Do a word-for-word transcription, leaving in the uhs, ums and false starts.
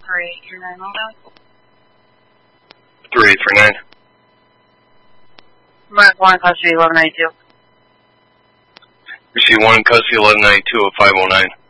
three eight three nine, hold on. three eight three nine. Mark one, custody eleven ninety-two. Receive one, custody eleven ninety-two at five oh nine.